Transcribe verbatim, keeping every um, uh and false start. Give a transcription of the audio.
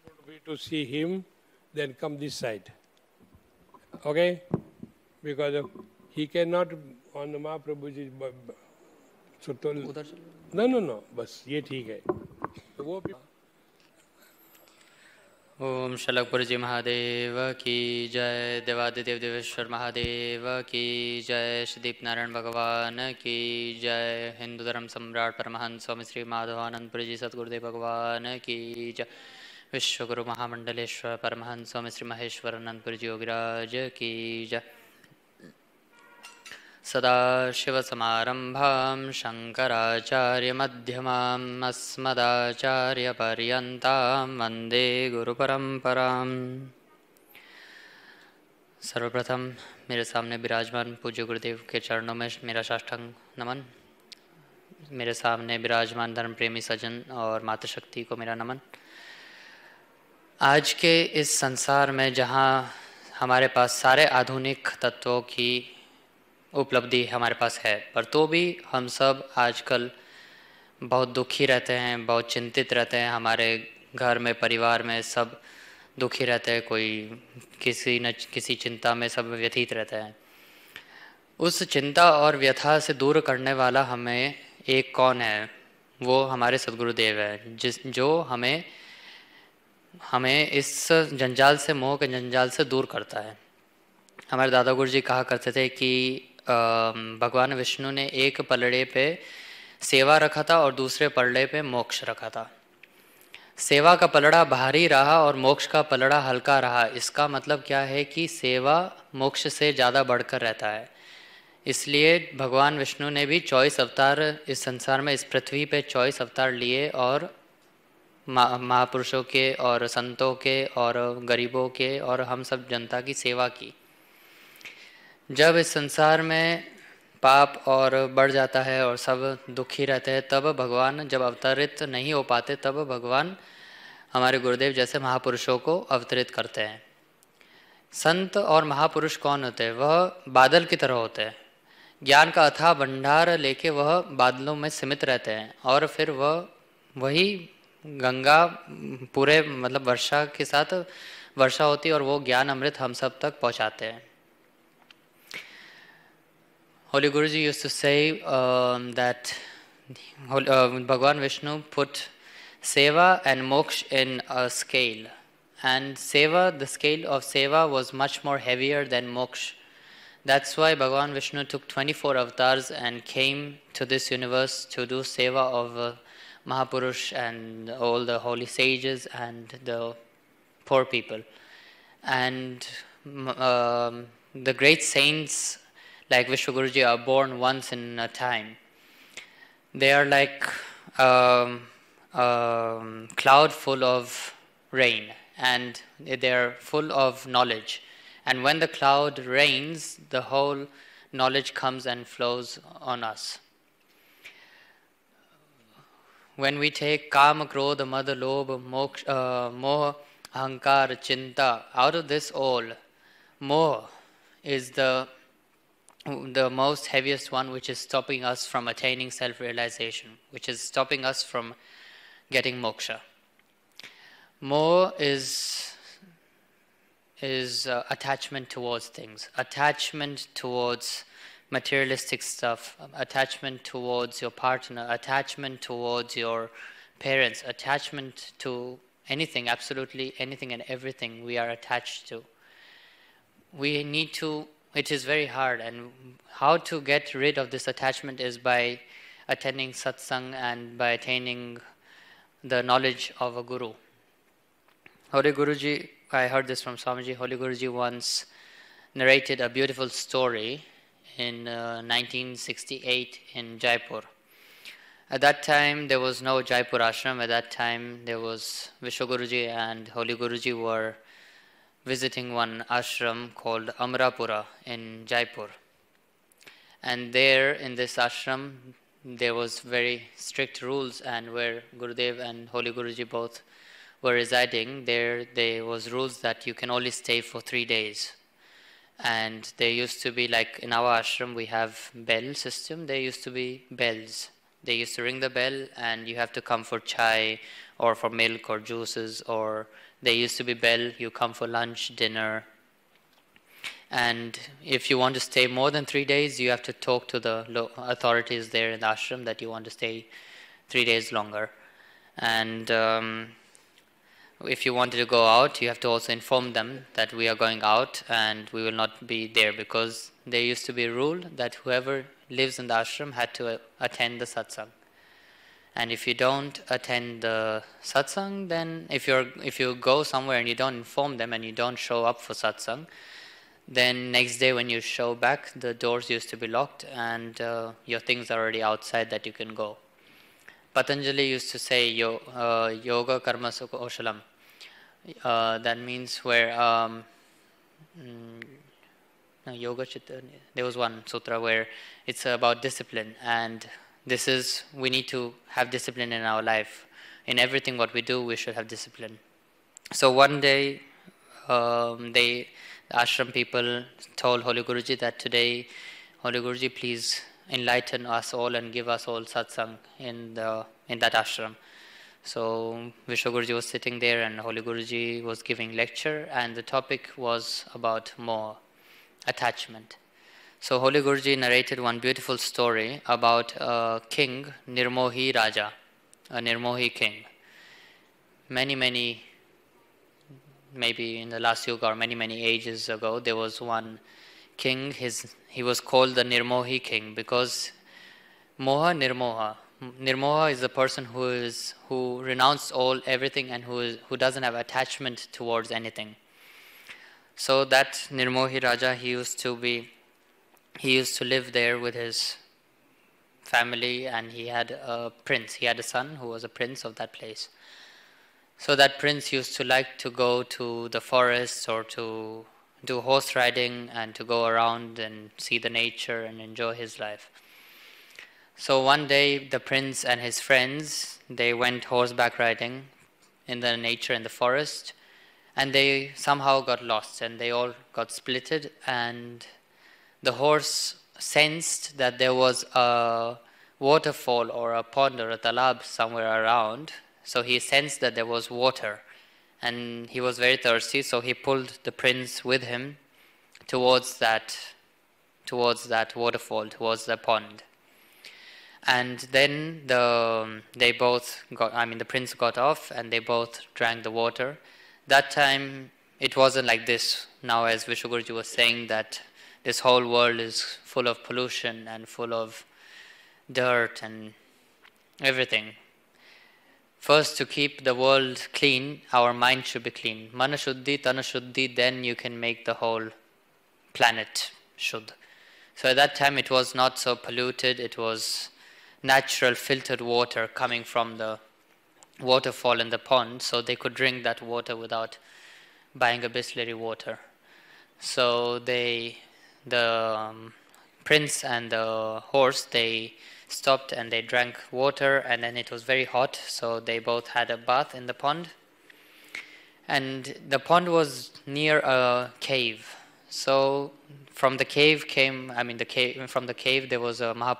for you to see him, then come this side. Okay? Because uh, he cannot on the Mahaprabhuji. So to, no, no, no. बस ये ठीक है. तो वो भी ओम शलकपुर जी महादेव की जय, देवादिदेव देवेश्वर महादेव की जय, श्रीदीप नारायण भगवान की जय, हिंदू धर्म सम्राट परमहंस स्वामी श्री माधवानंदपुरी जी सतगुरुदेव भगवान की जय, विश्वगुरु महामंडलेश्वर परमहंस स्वामी श्री महेश्वरानंदपुरी जी योगिराज की जय। सदाशिवसमारम्भां शङ्कराचार्यमध्यमाम् अस्मदाचार्यपर्यन्तां वन्दे गुरुपरम्पराम्। सर्वप्रथम मेरे सामने विराजमान पूज्य गुरुदेव के चरणों में मेरा साष्टांग नमन। मेरे सामने विराजमान धर्म प्रेमी सज्जन और मातृशक्ति को मेरा नमन। आज के इस संसार में जहाँ हमारे पास सारे आधुनिक तत्वों की उपलब्धि हमारे पास है, पर तो भी हम सब आजकल बहुत दुखी रहते हैं, बहुत चिंतित रहते हैं। हमारे घर में, परिवार में सब दुखी रहते हैं, कोई किसी न किसी चिंता में सब व्यथित रहते हैं। उस चिंता और व्यथा से दूर करने वाला हमें एक कौन है? वो हमारे सद्गुरुदेव है, जिस जो हमें हमें इस जंजाल से, मोह के जंजाल से दूर करता है। हमारे दादा गुरु जी कहा करते थे कि भगवान विष्णु ने एक पलड़े पे सेवा रखा था और दूसरे पलड़े पे मोक्ष रखा था। सेवा का पलड़ा भारी रहा और मोक्ष का पलड़ा हल्का रहा। इसका मतलब क्या है कि सेवा मोक्ष से ज़्यादा बढ़कर रहता है। इसलिए भगवान विष्णु ने भी चौबीस अवतार इस संसार में, इस पृथ्वी पे चौबीस अवतार लिए और महापुरुषों के और संतों के और गरीबों के और हम सब जनता की सेवा की। जब इस संसार में पाप और बढ़ जाता है और सब दुखी रहते हैं, तब भगवान जब अवतरित नहीं हो पाते, तब भगवान हमारे गुरुदेव जैसे महापुरुषों को अवतरित करते हैं। संत और महापुरुष कौन होते हैं? वह बादल की तरह होते हैं। ज्ञान का अथाह भंडार लेके वह बादलों में सीमित रहते हैं और फिर वह वही गंगा पूरे मतलब वर्षा के साथ वर्षा होती है और वो ज्ञान अमृत हम सब तक पहुँचाते हैं। Holy Guruji used to say um, that uh, Bhagavan Vishnu put seva and moksha in a scale, and seva, the scale of seva was much more heavier than moksha. That's why Bhagavan Vishnu took twenty-four avatars and came to this universe to do seva of uh, Mahapurush and all the holy sages and the poor people. And um, the great saints like Vishwaguruji are born once in a time. They are like a um, um, cloud full of rain, and they are full of knowledge. And when the cloud rains, the whole knowledge comes and flows on us. When we take kama, krodha, mada, lobha, moksha, uh, moha, ahankar, chinta, out of this all, moha is the the most heaviest one, which is stopping us from attaining self-realization, which is stopping us from getting moksha. Moha is is uh, attachment towards things, attachment towards materialistic stuff, attachment towards your partner, attachment towards your parents, attachment to anything, absolutely anything and everything we are attached to. We need to It is very hard, and how to get rid of this attachment is by attending satsang and by attaining the knowledge of a guru. Holy Guruji, I heard this from Swamiji, Holy Guruji once narrated a beautiful story in uh, nineteen sixty-eight in Jaipur. At that time, there was no Jaipur ashram. At that time, there was Vishwaguruji and Holy Guruji were visiting one ashram called Amrapura in Jaipur. And there in this ashram, there was very strict rules, and where Gurudev and Holy Guruji both were residing, there there was rules that you can only stay for three days. And there used to be, like in our ashram, we have bell system, there used to be bells. They used to ring the bell and you have to come for chai or for milk or juices or There used to be bell, you come for lunch, dinner. And if you want to stay more than three days, you have to talk to the authorities there in the ashram that you want to stay three days longer. And um, if you wanted to go out, you have to also inform them that we are going out and we will not be there, because there used to be a rule that whoever lives in the ashram had to attend the satsang. And if you don't attend the satsang, then if you're if you go somewhere and you don't inform them and you don't show up for satsang, then next day when you show back, the doors used to be locked and uh, your things are already outside that you can go. Patanjali used to say Yo, uh, yoga karma sukha oshalam. Uh, that means where um, no, yoga chitta, there was one sutra where it's about discipline, and this is, we need to have discipline in our life. In everything what we do, we should have discipline. So one day um, they the ashram people told Holy Guruji that today, Holy Guruji, please enlighten us all and give us all satsang in the in that ashram. So Vishwa Guruji was sitting there and Holy Guruji was giving lecture, and the topic was about more attachment. So Holy Guruji narrated one beautiful story about a king, Nirmohi Raja, a Nirmohi king. Many, many, maybe in the last yuga or many, many ages ago, there was one king. His he was called the Nirmohi king because Moha Nirmoha. Nirmoha is a person who is who renounced all everything and who is, who doesn't have attachment towards anything. So that Nirmohi Raja, he used to be, he used to live there with his family, and he had a prince. He had a son who was a prince of that place. So that prince used to like to go to the forests or to do horse riding and to go around and see the nature and enjoy his life. So one day the prince and his friends, they went horseback riding in the nature in the forest, and they somehow got lost and they all got splitted, and the horse sensed that there was a waterfall or a pond or a talab somewhere around. So he sensed that there was water and he was very thirsty, so he pulled the prince with him towards that towards that waterfall, towards the pond. And then the they both got, I mean the prince got off and they both drank the water. That time it wasn't like this now, as Vishwa Guruji was saying, that this whole world is full of pollution and full of dirt and everything. First, to keep the world clean, our mind should be clean. Mana shuddhi, tana shuddhi, then you can make the whole planet shuddh. So at that time it was not so polluted, it was natural filtered water coming from the waterfall in the pond, so they could drink that water without buying a Bisleri water. So they, the um, prince and the horse, they stopped and they drank water, and then it was very hot, so they both had a bath in the pond. And the pond was near a cave. So from the cave came, I mean the cave, from the cave there was a Mahaprabhu